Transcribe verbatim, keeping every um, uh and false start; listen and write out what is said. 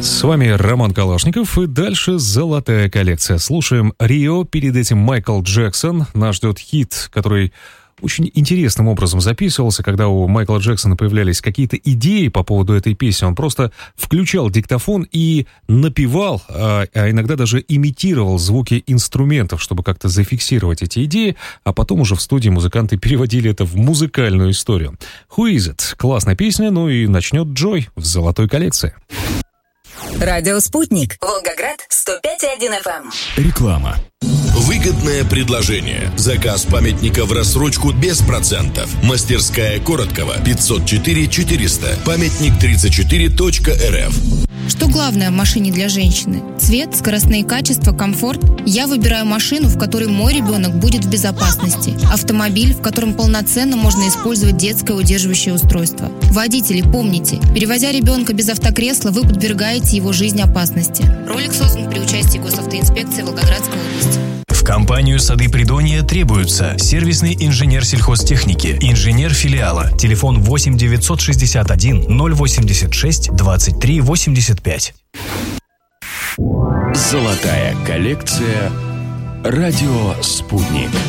С вами Роман Калашников, и дальше золотая коллекция. Слушаем Рио, перед этим Майкл Джексон. Нас ждет хит, который очень интересным образом записывался, когда у Майкла Джексона появлялись какие-то идеи по поводу этой песни. Он просто включал диктофон и напевал, а, а иногда даже имитировал звуки инструментов, чтобы как-то зафиксировать эти идеи, а потом уже в студии музыканты переводили это в музыкальную историю. Who is it? Классная песня, ну и начнет Джой в золотой коллекции. Радио «Спутник». Волгоград, сто пять и один эф эм. Реклама. Выгодное предложение. Заказ памятника в рассрочку без процентов. Мастерская Короткова, пятьсот четыре четыреста. Памятник тридцать четыре точка эр эф. Что главное в машине для женщины? Цвет, скоростные качества, комфорт? Я выбираю машину, в которой мой ребенок будет в безопасности. Автомобиль, в котором полноценно можно использовать детское удерживающее устройство. Водители, помните, перевозя ребенка без автокресла, вы подвергаете его жизни опасности. Ролик создан при участии госавтоинспекции Волгоградской области. В компанию «Сады Придонья» требуются сервисный инженер сельхозтехники, инженер филиала, телефон восемь девятьсот шестьдесят один ноль восемьдесят шесть двадцать три восемьдесят пять. Золотая коллекция. Радио «Спутник».